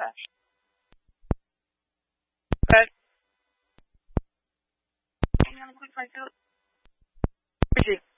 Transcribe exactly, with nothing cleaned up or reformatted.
trash. But, hang on a quick find out. Where is he?